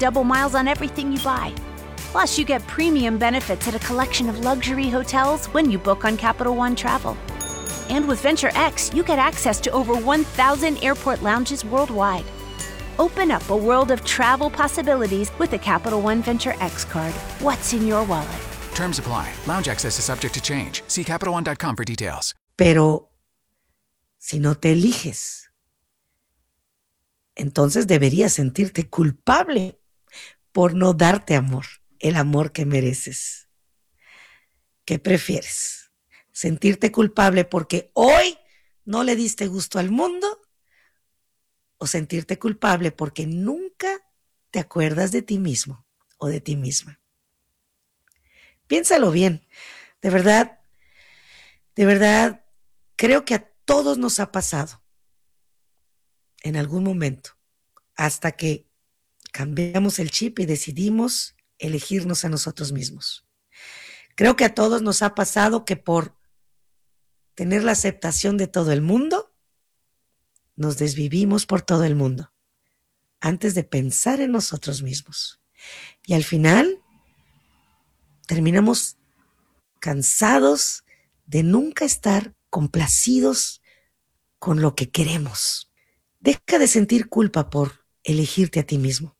double miles on everything you buy. Plus, you get premium benefits at a collection of luxury hotels when you book on Capital One Travel. And with Venture X, you get access to over 1,000 airport lounges worldwide. Open up a world of travel possibilities with the Capital One Venture X card. What's in your wallet? Terms apply. Lounge access is subject to change. See CapitalOne.com for details. Pero si no te eliges, entonces deberías sentirte culpable por no darte amor, el amor que mereces. ¿Qué prefieres? ¿Sentirte culpable porque hoy no le diste gusto al mundo? ¿O sentirte culpable porque nunca te acuerdas de ti mismo o de ti misma? Piénsalo bien. De verdad, creo que a todos nos ha pasado en algún momento, hasta que cambiamos el chip y decidimos elegirnos a nosotros mismos. Creo que a todos nos ha pasado que por tener la aceptación de todo el mundo, nos desvivimos por todo el mundo antes de pensar en nosotros mismos. Y al final terminamos cansados de nunca estar complacidos con lo que queremos. Deja de sentir culpa por elegirte a ti mismo.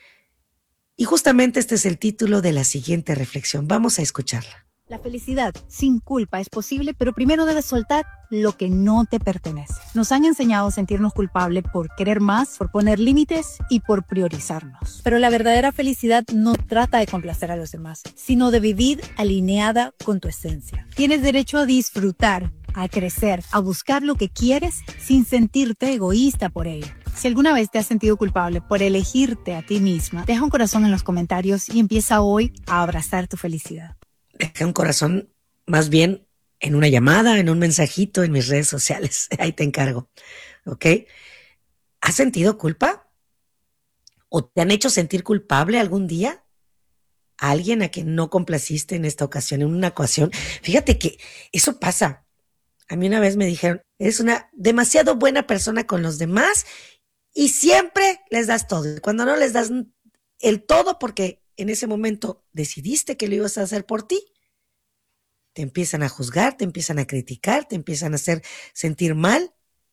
Y justamente este es el título de la siguiente reflexión. Vamos a escucharla. La felicidad sin culpa es posible, pero primero debes soltar lo que no te pertenece. Nos han enseñado a sentirnos culpables por querer más, por poner límites y por priorizarnos. Pero la verdadera felicidad no trata de complacer a los demás, sino de vivir alineada con tu esencia. Tienes derecho a disfrutar, a crecer, a buscar lo que quieres sin sentirte egoísta por ello. Si alguna vez te has sentido culpable por elegirte a ti misma, deja un corazón en los comentarios y empieza hoy a abrazar tu felicidad. Deja un corazón, más bien en una llamada, en un mensajito en mis redes sociales. Ahí te encargo. ¿Ok? ¿Has sentido culpa? ¿O te han hecho sentir culpable algún día? ¿A alguien a quien no complaciste en esta ocasión, en una ocasión? Fíjate que eso pasa. A mí una vez me dijeron, eres una demasiado buena persona con los demás y siempre les das todo. Cuando no les das el todo porque en ese momento decidiste que lo ibas a hacer por ti, te empiezan a juzgar, te empiezan a criticar, te empiezan a hacer sentir mal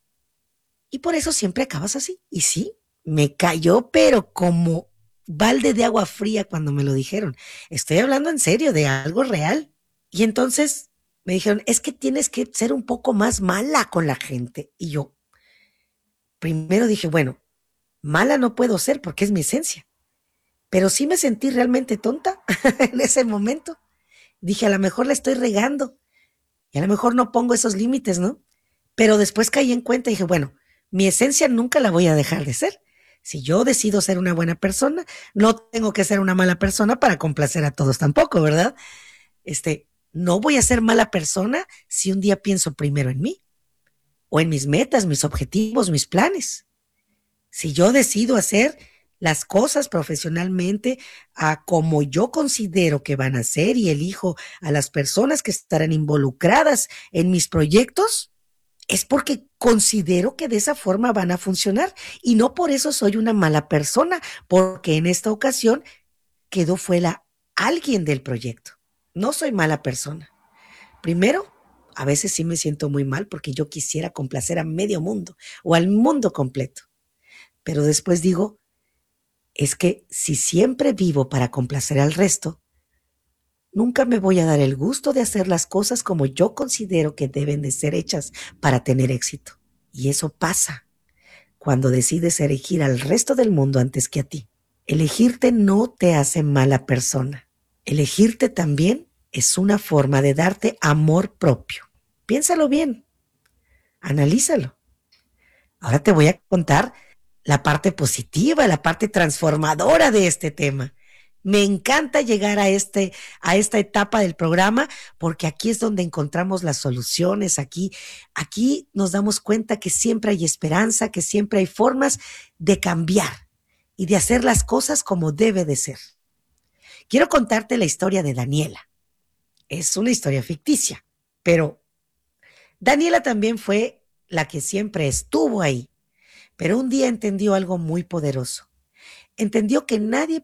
y por eso siempre acabas así. Y sí, me cayó, pero como balde de agua fría cuando me lo dijeron. Estoy hablando en serio de algo real. Y entonces me dijeron, es que tienes que ser un poco más mala con la gente. Y yo primero dije, bueno, mala no puedo ser porque es mi esencia. Pero sí me sentí realmente tonta en ese momento. Dije, a lo mejor la estoy regando y a lo mejor no pongo esos límites, ¿no? Pero después caí en cuenta y dije, bueno, mi esencia nunca la voy a dejar de ser. Si yo decido ser una buena persona, no tengo que ser una mala persona para complacer a todos tampoco, ¿verdad? No voy a ser mala persona si un día pienso primero en mí o en mis metas, mis objetivos, mis planes. Si yo decido hacer las cosas profesionalmente a como yo considero que van a ser y elijo a las personas que estarán involucradas en mis proyectos, es porque considero que de esa forma van a funcionar y no por eso soy una mala persona, porque en esta ocasión quedó fuera alguien del proyecto. No soy mala persona. Primero, a veces sí me siento muy mal porque yo quisiera complacer a medio mundo o al mundo completo. Pero después digo, es que si siempre vivo para complacer al resto, nunca me voy a dar el gusto de hacer las cosas como yo considero que deben de ser hechas para tener éxito. Y eso pasa cuando decides elegir al resto del mundo antes que a ti. Elegirte no te hace mala persona. Elegirte también es una forma de darte amor propio. Piénsalo bien. Analízalo. Ahora te voy a contar la parte positiva, la parte transformadora de este tema. Me encanta llegar a esta etapa del programa porque aquí es donde encontramos las soluciones. Aquí nos damos cuenta que siempre hay esperanza, que siempre hay formas de cambiar y de hacer las cosas como debe de ser. Quiero contarte la historia de Daniela. Es una historia ficticia, pero Daniela también fue la que siempre estuvo ahí. Pero un día entendió algo muy poderoso. Entendió que nadie